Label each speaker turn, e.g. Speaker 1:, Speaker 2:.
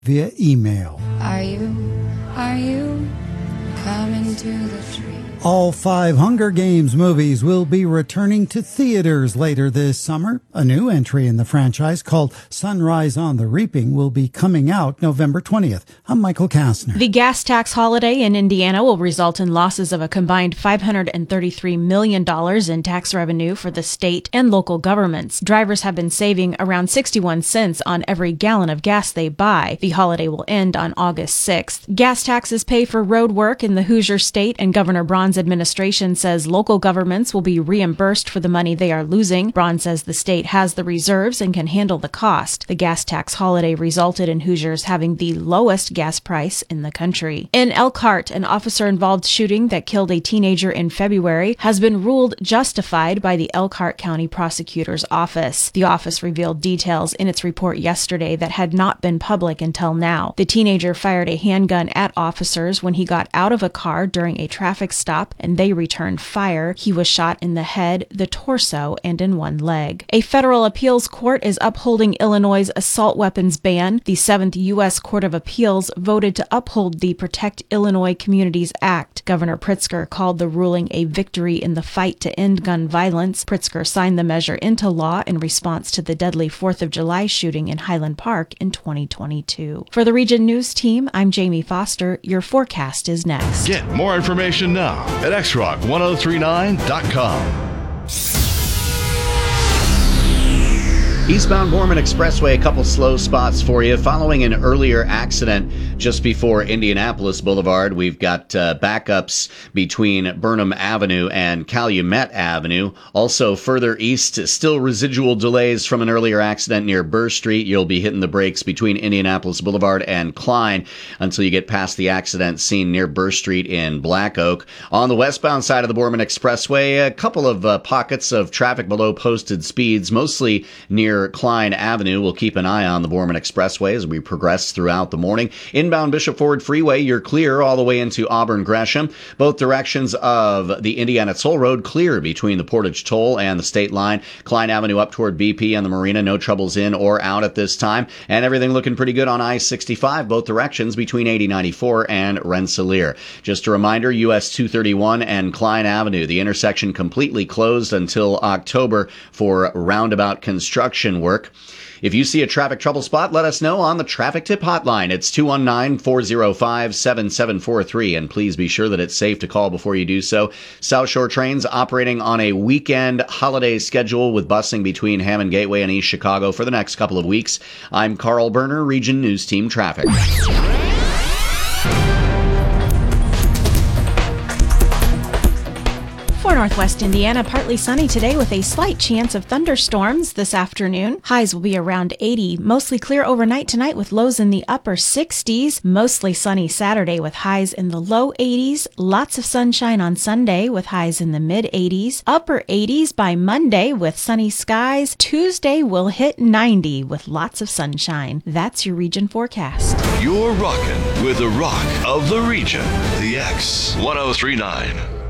Speaker 1: via email.
Speaker 2: Are you coming to the tree?
Speaker 1: All 5 Hunger Games movies will be returning to theaters later this summer. A new entry in the franchise called Sunrise on the Reaping will be coming out November 20th. I'm Michael Kastner.
Speaker 3: The gas tax holiday in Indiana will result in losses of a combined $533 million in tax revenue for the state and local governments. Drivers have been saving around 61 cents on every gallon of gas they buy. The holiday will end on August 6th. Gas taxes pay for road work in the Hoosier State, and Governor Braun's administration says local governments will be reimbursed for the money they are losing. Braun says the state has the reserves and can handle the cost. The gas tax holiday resulted in Hoosiers having the lowest gas price in the country. In Elkhart, an officer-involved shooting that killed a teenager in February has been ruled justified by the Elkhart County Prosecutor's Office. The office revealed details in its report yesterday that had not been public until now. The teenager fired a handgun at officers when he got out of a car during a traffic stop, and they returned fire. He was shot in the head, the torso, and in one leg. A federal appeals court is upholding Illinois' assault weapons ban. The 7th U.S. Court of Appeals voted to uphold the Protect Illinois Communities Act. Governor Pritzker called the ruling a victory in the fight to end gun violence. Pritzker signed the measure into law in response to the deadly 4th of July shooting in Highland Park in 2022. For the Region News Team, I'm Jamie Foster. Your forecast is next.
Speaker 4: Get more information now at xrock1039.com.
Speaker 5: Eastbound Borman Expressway, a couple slow spots for you. Following an earlier accident just before Indianapolis Boulevard, we've got backups between Burnham Avenue and Calumet Avenue. Also further east, still residual delays from an earlier accident near Burr Street. You'll be hitting the brakes between Indianapolis Boulevard and Klein until you get past the accident scene near Burr Street in Black Oak. On the westbound side of the Borman Expressway, a couple of pockets of traffic below posted speeds, mostly near Klein Avenue. We'll keep an eye on the Borman Expressway as we progress throughout the morning. Inbound Bishop Ford Freeway, you're clear all the way into Auburn Gresham. Both directions of the Indiana Toll Road clear between the Portage Toll and the state line. Klein Avenue up toward BP and the Marina, no troubles in or out at this time. And everything looking pretty good on I-65, both directions between 8094 and Rensselaer. Just a reminder, US 231 and Klein Avenue, the intersection completely closed until October for roundabout construction work. If you see a traffic trouble spot, let us know on the Traffic Tip Hotline. It's 219-405-7743, and please be sure that it's safe to call before you do so. South Shore trains operating on a weekend holiday schedule with busing between Hammond Gateway and East Chicago for the next couple of weeks. I'm Carl Berner, Region News Team Traffic.
Speaker 3: For Northwest Indiana, partly sunny today with a slight chance of thunderstorms this afternoon. Highs will be around 80. Mostly clear overnight tonight with lows in the upper 60s. Mostly sunny Saturday with highs in the low 80s. Lots of sunshine on Sunday with highs in the mid 80s. Upper 80s by Monday with sunny skies. Tuesday will hit 90 with lots of sunshine. That's your region forecast.
Speaker 4: You're rocking with the rock of the region, the X 1039.